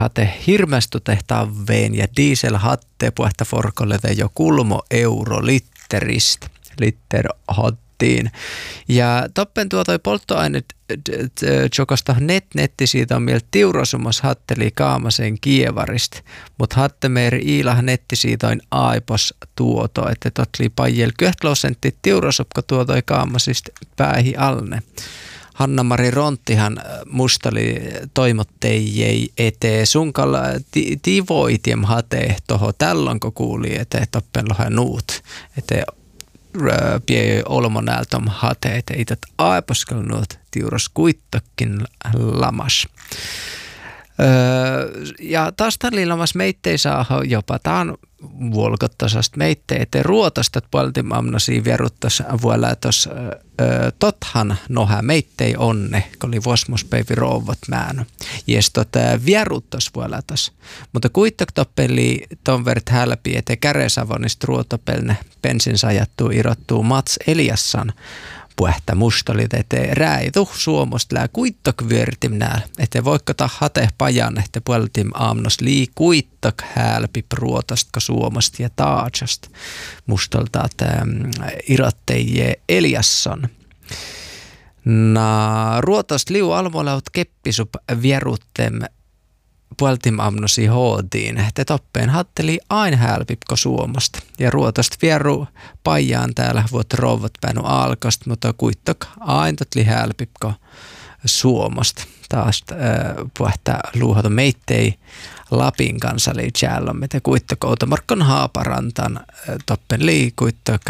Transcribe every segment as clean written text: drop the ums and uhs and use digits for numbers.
hate hirmästu tehtaan veen ja diesel hatte puhta forkolle jo kulmo euro litteristä. Litter hattiin. Ja toppen toi polttoaine jokosta netti siitä on mieltä tiurosummas hatteli kaamaseen kievarista, mutta hattemeeri iilah netti siitä on aipos tuoto, että totli pajel 20% tiurosupka tuotoi kaamasista päähi alne. Hanna-Mari Ronttihan mustali toimotteijei eteen sunkalla tivoitiem hate toho tällonko kuuli eteen toppen lohen nuut eteen pie olmonäältom hate eteen ität aiposkal nuut tiuros kuittakin lamas. Ja taas tällä lamas meittei saa jopa taan vuolkottasasta meittei eteen ruotasta puoleltim amnosia vieruttas vuolla tos tothan noha meittei onne, kun oli vuosmuspäivi rouvot määnä. Jes vieruttas vuolla tos. Mutta kuittak toppeli ton vert hälpi eteen käresavonista ruotopelne pensin sajattuu irottuu Mats Eliassan puhta mustolit eteen räitu suomosta lää kuittak vyörtim nääl. Eteen voikko hate pajan ehte puoleltim aamnos lii kuittak hälpi ruotasta suomosta ja taatsasta. Mustolta irotteijie Eliasson. Ruotost liu almolaut keppisup vieruttem puoleltim amnosi hoodiin. Te toppeen hatteli aina hälpipko suomosta. Ja ruotost vieru pajaan täällä vuot rovot päinu alkost, mutta kuittok aintotli hälpipko suomosta. Taas puhta luuhata meittei Lapin kansali tjällomme. Te kuittok Outomarkon Haaparantan toppen lii kuittok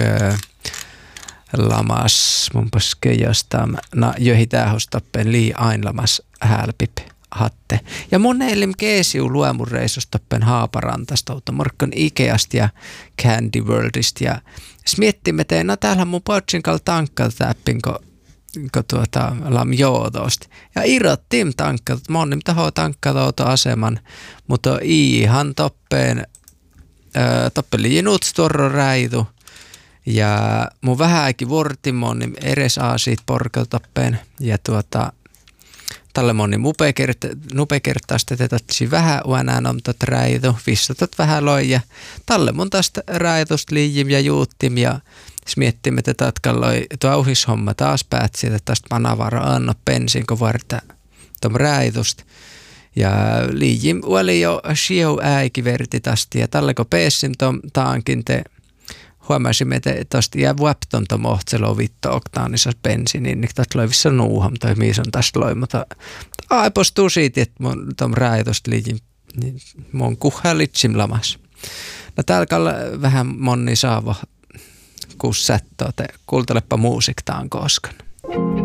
lamas mun poske jostain. Johi tähus toppen lii ain lamas hälpip hatte. Ja monellim keesiu luemun reissusta toppen Haaparantasta, Outomarkon Ikeasta ja Candy Worldista. Ja miettimme tein, täällä mun potsinkal tankkalta täppinko lam joodosta. Ja irrottiin tankkalta, monim taho tankkalta aseman, mutta ihan toppeen liinut tuorro räitu. Ja mun vähääkin vortimon eres aasit porkeltoppeen ja tälle moni nupekertaista tetatsi vähän uänään omtat räitu, vissotat vähän loi ja tälle mun tästä räitust liijim ja juuttim ja miettimme, että tatkalloi tuauhishomma taas päätsi, että tästä manavara anno pensinko varta tom räitust. Ja liijim oli jo sieu äikiverti tästä ja tälleko peessim taankin te huomasimme, että tuosta jää vuopton tuon mohtselo vittu oktaanissa bensin, niin tästä loi vissa nuuham tai missä on tästä loi, mutta aipostuu siitä, että mun tuon rääjätosta liikin, niin mun kuhalitsim lamas. No täällä vähän monni saavo, kun sättoo, te kuultelepa muusiktaan koskaan.